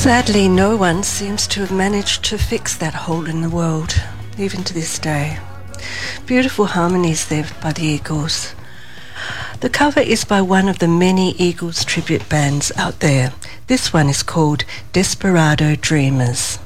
Sadly, no one seems to have managed to fix that hole in the world, even to this day. Beautiful harmonies there by the Eagles. The cover is by one of the many Eagles tribute bands out there. This one is called Desperado Dreamers.